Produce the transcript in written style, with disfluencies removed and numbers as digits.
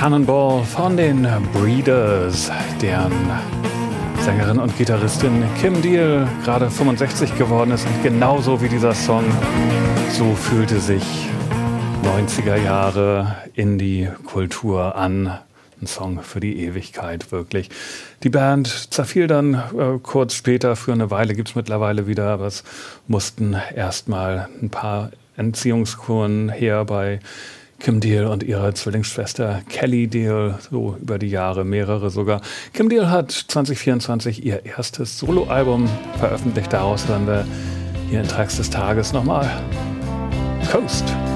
Cannonball von den Breeders, deren Sängerin und Gitarristin Kim Deal gerade 65 geworden ist, und genauso wie dieser Song, so fühlte sich 90er Jahre Indie-Kultur an. Ein Song für die Ewigkeit, wirklich. Die Band zerfiel dann kurz später, für eine Weile gibt es mittlerweile wieder, aber es mussten erstmal ein paar Entziehungskuren her bei Kim Deal und ihrer Zwillingsschwester Kelly Deal, so über die Jahre, mehrere sogar. Kim Deal hat 2024 ihr erstes Soloalbum veröffentlicht. Daraus hören wir hier in Tracks des Tages nochmal Coast.